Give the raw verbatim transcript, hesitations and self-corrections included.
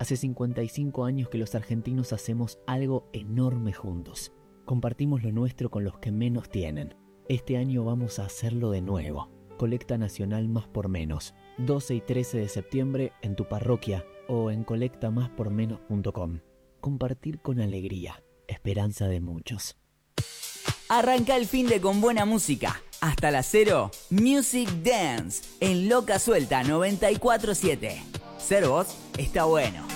Hace cincuenta y cinco años que los argentinos hacemos algo enorme juntos. Compartimos lo nuestro con los que menos tienen. Este año vamos a hacerlo de nuevo. Colecta Nacional Más por Menos. doce y trece de septiembre en tu parroquia o en colecta más por menos punto com. Compartir con alegría. Esperanza de muchos. Arranca el fin de con buena música. Hasta las cero, Music Dance en Loca Suelta noventa y cuatro siete. Ser vos está bueno.